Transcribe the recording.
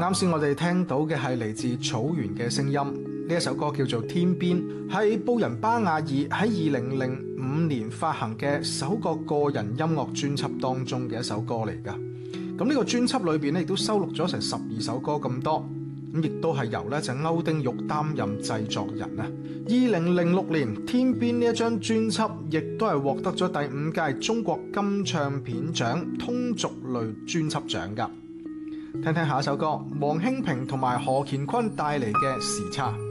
啱先我哋聽到嘅係嚟自草原嘅聲音，呢一首歌叫做《天邊》，係布仁巴雅爾喺2005年發行嘅首個個人音樂專輯當中嘅一首歌嚟㗎。咁呢個專輯裏邊咧亦都收錄咗成12首歌咁多，咁亦都係由咧就歐丁玉擔任製作人啊。2006年《天邊》呢一張專輯亦都係獲得咗第5屆中國金唱片獎通俗類專輯獎㗎。聽聽下一首歌，黃興平同埋何乾坤帶嚟嘅《時差》。